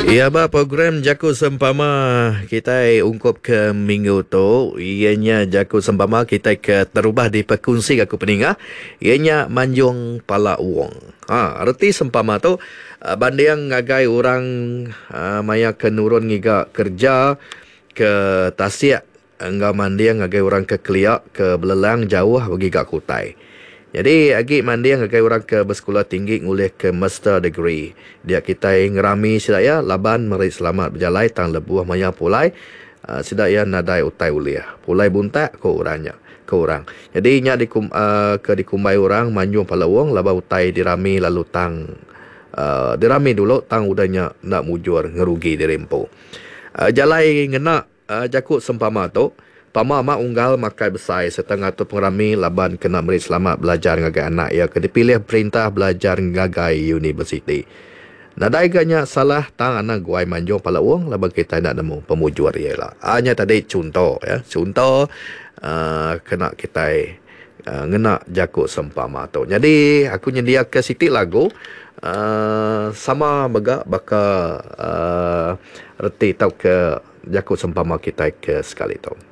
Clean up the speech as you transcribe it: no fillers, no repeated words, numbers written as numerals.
Ya ba program Jaku Sempama kita ungkup ke minggu tu ianya Jaku Sempama kita ke terubah di perkongsi aku peningah ianya Manjung Pala Uang. Arti sempama tu bandiang ngagai orang maya ke nurun ngiga kerja ke Tasik enggak mandiang ngagai orang ke Keliak ke Belelang jauh bagi gak Kutai. Jadi agi mandi yang agak orang ke bersekolah tinggi ngulih ke master degree. Dia kita ngerami sida ya laban meri selamat berjalai tang lebuah maya pulai sida ya nadai utai uliah. Pulai buntak ko orangnya ke orang. Jadi nya ke dikumbai orang Manjung Palawong laba utai dirami lalu tang dirami dulu tang udahnya nak mujur ngerugi dirempo. Jalai ngena jakut sempama tu Pama mak unggal makai besai setengah tu pengrami laban kena beri selamat belajar ngagai anak ya ke dipilih perintah belajar ngagai universiti. Nadai ganya salah tang anak guai Manjung Pala Uang laban kita nak nemu pemujur ialah. Hanya tadi contoh ya. Contoh kena kita ngena jakut sempama tu. Jadi aku nyedia ke sitik lagu sama bega baka reti tau ke jakut sempama kita ke sekali tu.